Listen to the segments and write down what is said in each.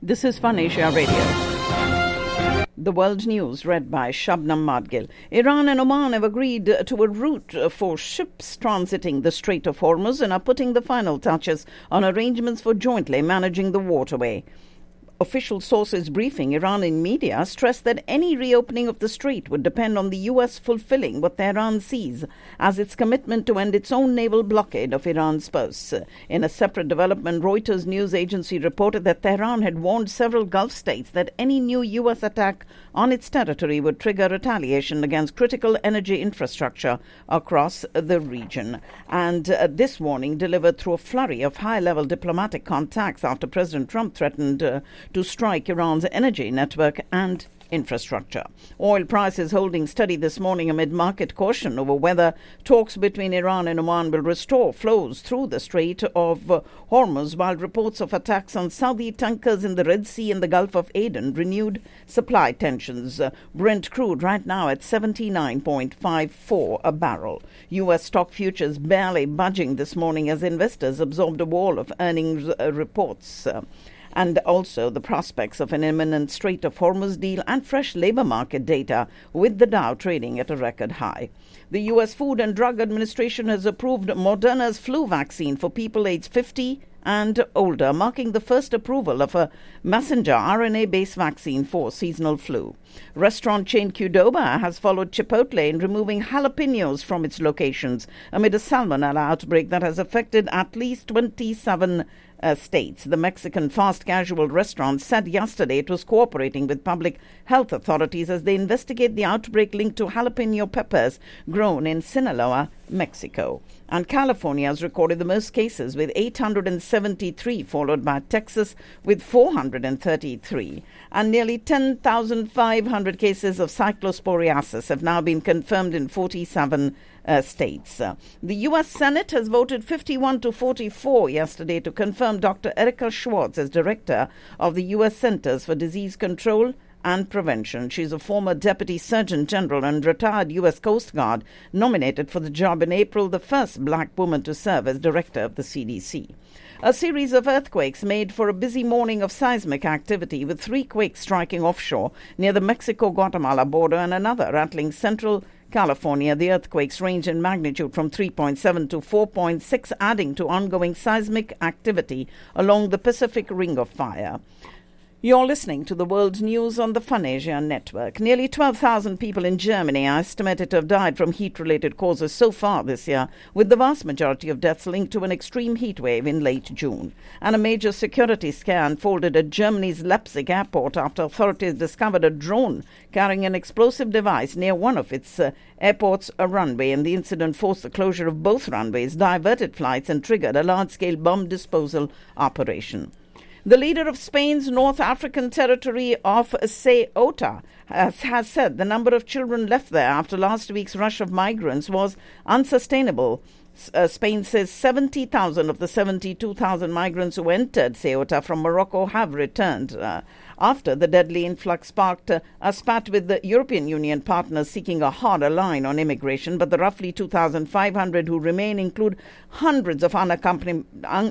This is Fun Asia Radio. The world news read by Shabnam Madgil. Iran and Oman have agreed to a route for ships transiting the Strait of Hormuz and are putting the final touches on arrangements for jointly managing the waterway. Official sources briefing Iranian media stressed that any reopening of the strait would depend on the U.S. fulfilling what Tehran sees as its commitment to end its own naval blockade of Iran's posts. In a separate development, Reuters news agency reported that Tehran had warned several Gulf states that any new U.S. attack on its territory would trigger retaliation against critical energy infrastructure across the region. And this warning delivered through a flurry of high-level diplomatic contacts after President Trump threatened to strike Iran's energy network and infrastructure. Oil prices holding steady this morning amid market caution over whether talks between Iran and Oman will restore flows through the Strait of Hormuz, while reports of attacks on Saudi tankers in the Red Sea and the Gulf of Aden renewed supply tensions. Brent crude right now at $79.54 a barrel. U.S. stock futures barely budging this morning as investors absorbed a wall of earnings reports. And also the prospects of an imminent Strait of Hormuz deal and fresh labor market data, with the Dow trading at a record high. The U.S. Food and Drug Administration has approved Moderna's flu vaccine for people aged 50 and older, marking the first approval of a messenger RNA-based vaccine for seasonal flu. Restaurant chain Qdoba has followed Chipotle in removing jalapenos from its locations amid a salmonella outbreak that has affected at least 27 states. The Mexican fast casual restaurant said yesterday it was cooperating with public health authorities as they investigate the outbreak linked to jalapeno peppers grown in Sinaloa, Mexico. And California has recorded the most cases with 873, followed by Texas with 433. And nearly 10,500 cases of cyclosporiasis have now been confirmed in 47 states. The U.S. Senate has voted 51-44 yesterday to confirm Dr. Erica Schwartz as director of the U.S. Centers for Disease Control and Prevention. She's a former Deputy Surgeon General and retired U.S. Coast Guard, nominated for the job in April, the first black woman to serve as director of the CDC. A series of earthquakes made for a busy morning of seismic activity, with 3 quakes striking offshore near the Mexico-Guatemala border and another rattling central California. The earthquakes range in magnitude from 3.7 to 4.6, adding to ongoing seismic activity along the Pacific Ring of Fire. You're listening to the world news on the Fun Asia network. Nearly 12,000 people in Germany are estimated to have died from heat-related causes so far this year, with the vast majority of deaths linked to an extreme heat wave in late June. And a major security scare unfolded at Germany's Leipzig airport after authorities discovered a drone carrying an explosive device near one of its airport's runway, and the incident forced the closure of both runways, diverted flights, and triggered a large-scale bomb disposal operation. The leader of Spain's North African territory of Ceuta has said the number of children left there after last week's rush of migrants was unsustainable. Spain says 70,000 of the 72,000 migrants who entered Ceuta from Morocco have returned after the deadly influx sparked a spat with the European Union partners seeking a harder line on immigration. But the roughly 2,500 who remain include hundreds of unaccompanied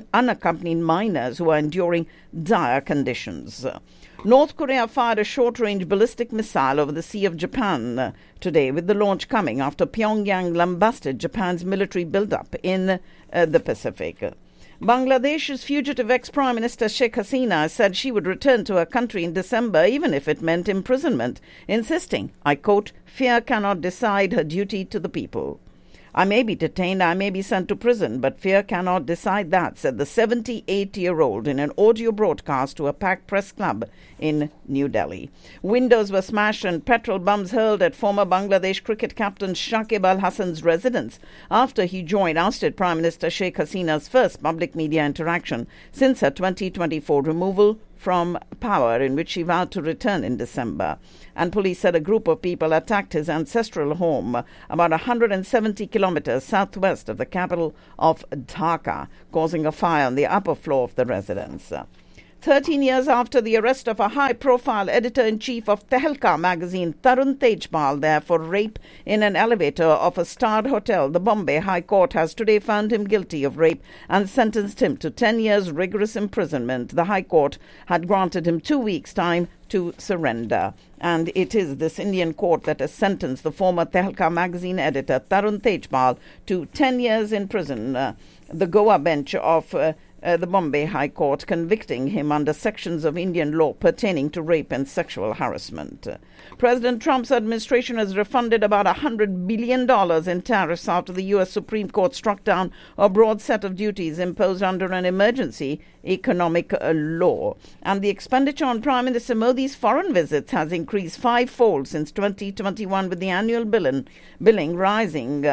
minors who are enduring dire conditions. North Korea fired a short-range ballistic missile over the Sea of Japan today, with the launch coming after Pyongyang lambasted Japan's military buildup in the Pacific. Bangladesh's fugitive ex-Prime Minister Sheikh Hasina said she would return to her country in December, even if it meant imprisonment, insisting, I quote, "Fear cannot decide her duty to the people." I may be detained, I may be sent to prison, but fear cannot decide that, said the 78-year-old in an audio broadcast to a packed press club in New Delhi. Windows were smashed and petrol bombs hurled at former Bangladesh cricket captain Shakib Al Hasan's residence after he joined ousted Prime Minister Sheikh Hasina's first public media interaction since her 2024 removal from power, in which she vowed to return in December. And police said a group of people attacked his ancestral home about 170 kilometers southwest of the capital of Dhaka, causing a fire on the upper floor of the residence. 13 years after the arrest of a high-profile editor-in-chief of Tehelka magazine, Tarun Tejpal, there for rape in an elevator of a starred hotel, the Bombay High Court has today found him guilty of rape and sentenced him to 10 years rigorous imprisonment. The High Court had granted him 2 weeks' time to surrender. And it is this Indian court that has sentenced the former Tehelka magazine editor, Tarun Tejpal, to 10 years in prison. The Goa bench of the Bombay High Court convicting him under sections of Indian law pertaining to rape and sexual harassment. President Trump's administration has refunded about $100 billion in tariffs after the U.S. Supreme Court struck down a broad set of duties imposed under an emergency economic law. And the expenditure on Prime Minister Modi's foreign visits has increased fivefold since 2021, with the annual billing rising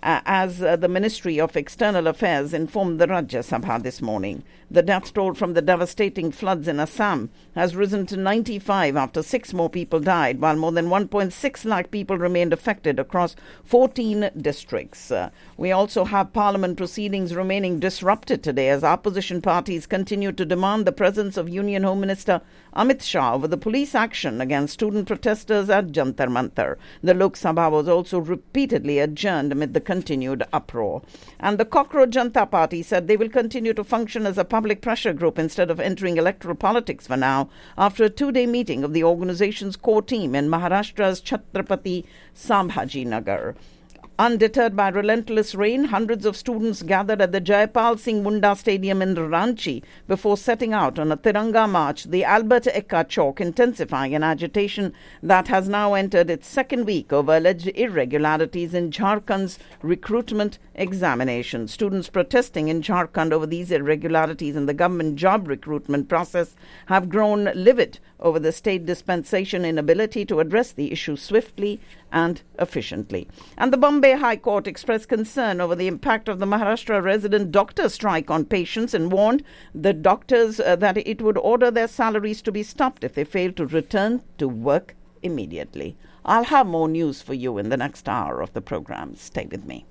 as the Ministry of External Affairs informed the Rajya Sabha this morning. The death toll from the devastating floods in Assam has risen to 95 after 6 more people died, while more than 1.6 lakh people remained affected across 14 districts. We also have Parliament proceedings remaining disrupted today as opposition parties continue to demand the presence of Union Home Minister Amit Shah over the police action against student protesters at Jantar Mantar. The Lok Sabha was also repeatedly adjourned amid the continued uproar. And the Cockroach Janata Party said they will continue to function as a public pressure group instead of entering electoral politics for now, after a 2-day meeting of the organization's core team in Maharashtra's Chhatrapati Sambhaji Nagar. Undeterred by relentless rain, hundreds of students gathered at the Jayapal Singh Munda Stadium in Ranchi before setting out on a Tiranga march, the Albert Ekka Chowk intensifying an agitation that has now entered its second week over alleged irregularities in Jharkhand's recruitment examination. Students protesting in Jharkhand over these irregularities in the government job recruitment process have grown livid over the state dispensation inability to address the issue swiftly and efficiently. And the Bombay High Court expressed concern over the impact of the Maharashtra resident doctor strike on patients and warned the doctors that it would order their salaries to be stopped if they fail to return to work immediately. I'll have more news for you in the next hour of the program. Stay with me.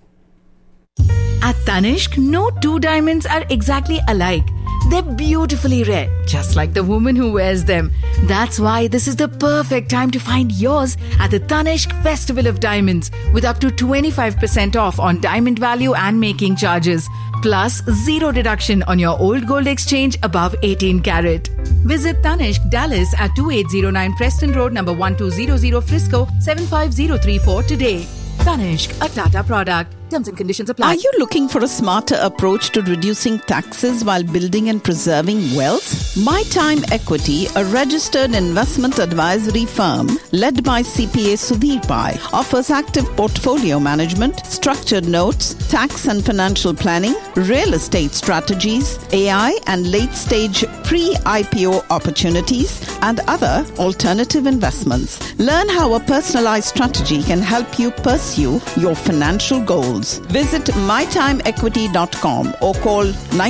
At Tanishq, no two diamonds are exactly alike. They're beautifully rare, just like the woman who wears them. That's why this is the perfect time to find yours at the Tanishq Festival of Diamonds, with up to 25% off on diamond value and making charges, plus 0 deduction on your old gold exchange above 18 carat. Visit Tanishq Dallas at 2809 Preston Road, number 1200 Frisco, 75034 today. Tanishq, a Tata product. Terms and conditions apply. Are you looking for a smarter approach to reducing taxes while building and preserving wealth? My Time Equity, a registered investment advisory firm led by CPA Sudhir Pai, offers active portfolio management, structured notes, tax and financial planning, real estate strategies, AI and late-stage pre-IPO opportunities, and other alternative investments. Learn how a personalized strategy can help you pursue your financial goals. Visit mytimeequity.com or call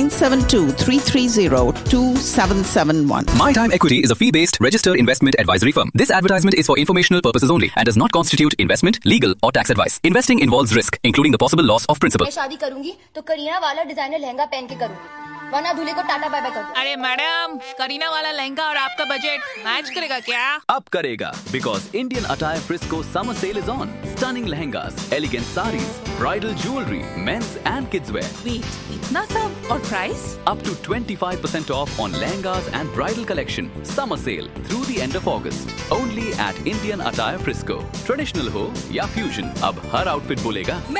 972-330-2771. MyTime Equity is a fee-based registered investment advisory firm. This advertisement is for informational purposes only and does not constitute investment, legal or tax advice. Investing involves risk, including the possible loss of principal. मैं शादी करूंगी तो करीना वाला designer lehenga पहन के करूंगी, वरना दूल्हे को टाटा बाय बाय कर दो। अरे मैडम, करीना वाला लहंगा और आपका बजट मैच करेगा क्या? अब करेगा, because Indian Attire Frisco summer sale is on. Stunning lehengas, elegant saris, bridal jewelry, men's and kids wear. Wait, इतना सब और price? Up to 25% off on lehengas and bridal collection. Summer sale through the end of August. Only at Indian Attire Frisco. Traditional हो या fusion, अब हर outfit बोलेगा